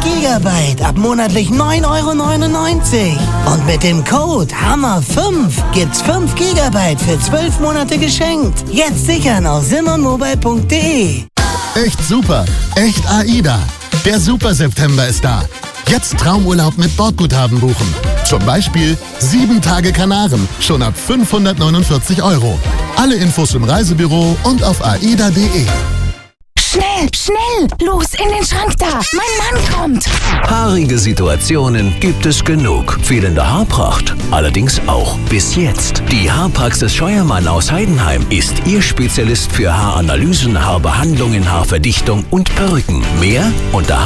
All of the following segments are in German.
Gigabyte ab monatlich 9,99 €. Und mit dem Code HAMMER5 gibt's 5 Gigabyte für 12 Monate geschenkt. Jetzt sichern auf simonmobile.de. Echt super, echt AIDA. Der Super September ist da. Jetzt Traumurlaub mit Bordguthaben buchen. Zum Beispiel 7 Tage Kanaren, schon ab 549 €. Alle Infos im Reisebüro und auf aida.de. Schnell, schnell! Los, in den Schrank da! Mein Mann kommt! Haarige Situationen gibt es genug. Fehlende Haarpracht allerdings auch. Bis jetzt. Die Haarpraxis Scheuermann aus Heidenheim ist Ihr Spezialist für Haaranalysen, Haarbehandlungen, Haarverdichtung und Perücken. Mehr unter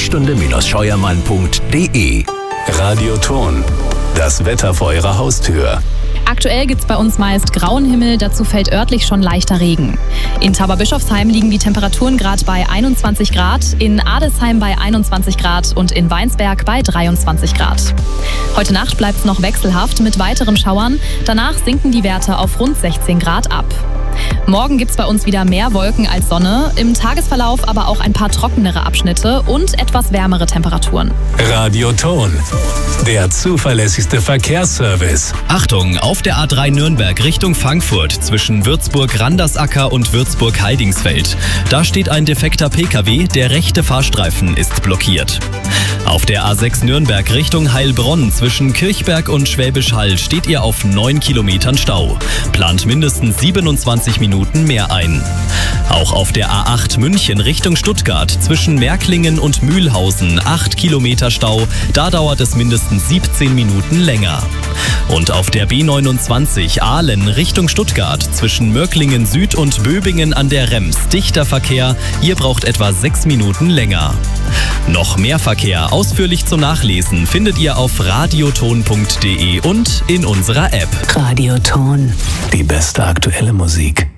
haarsprechstunde-scheuermann.de. Radioton. Das Wetter vor Ihrer Haustür. Aktuell gibt es bei uns meist grauen Himmel, dazu fällt örtlich schon leichter Regen. In Tauberbischofsheim liegen die Temperaturen gerade bei 21 Grad, in Adesheim bei 21 Grad und in Weinsberg bei 23 Grad. Heute Nacht bleibt es noch wechselhaft mit weiteren Schauern, danach sinken die Werte auf rund 16 Grad ab. Morgen gibt es bei uns wieder mehr Wolken als Sonne, im Tagesverlauf aber auch ein paar trockenere Abschnitte und etwas wärmere Temperaturen. Radioton, der zuverlässigste Verkehrsservice. Achtung, auf der A3 Nürnberg Richtung Frankfurt zwischen Würzburg-Randersacker und Würzburg-Heidingsfeld. Da steht ein defekter Pkw, der rechte Fahrstreifen ist blockiert. Auf der A6 Nürnberg Richtung Heilbronn zwischen Kirchberg und Schwäbisch Hall steht ihr auf 9 Kilometern Stau. Plant mindestens 27 Minuten mehr ein. Auch auf der A8 München Richtung Stuttgart zwischen Märklingen und Mühlhausen 8 Kilometer Stau. Da dauert es mindestens 17 Minuten länger. Und auf der B29 Aalen Richtung Stuttgart zwischen Mörklingen Süd und Böbingen an der Rems dichter Verkehr. Ihr braucht etwa 6 Minuten länger. Noch mehr Verkehr ausführlich zum Nachlesen findet ihr auf radioton.de und in unserer App. Radioton. Die beste aktuelle Musik.